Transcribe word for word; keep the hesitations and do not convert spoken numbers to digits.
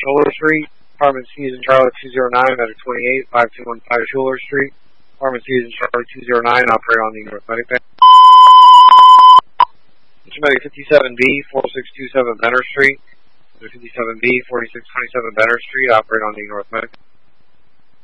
Schuler Street. Apartment C is in Charlotte two zero nine, Medic twenty-eight, five two one five Schuler Street. Apartment C is in Charlotte two zero nine, operate on the North Medic Bay. Medic fifty-seven B, forty-six twenty-seven Benner Street. fifty-seven B, forty-six twenty-seven Benner Street, operate on the North Medic.